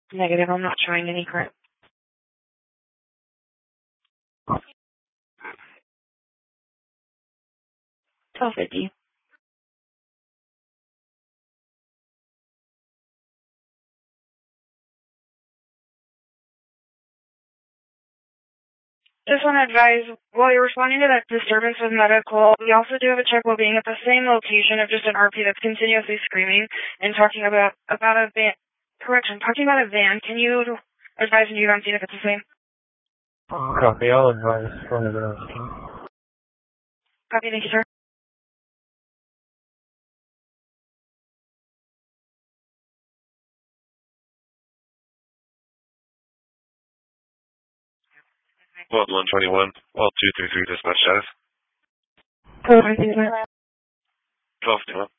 Negative, I'm not showing any current. 1250. Just want to advise, while you're responding to that disturbance with medical, we also do have a check well being at the same location of just an RP that's continuously screaming and talking about a van. Correction, talking about a van. Can you advise when you don't see if it's the same? Copy, I'll advise from the ground. Copy, thank you, sir. Vault 121, Vault 233 dispatch status. 1251. 1221.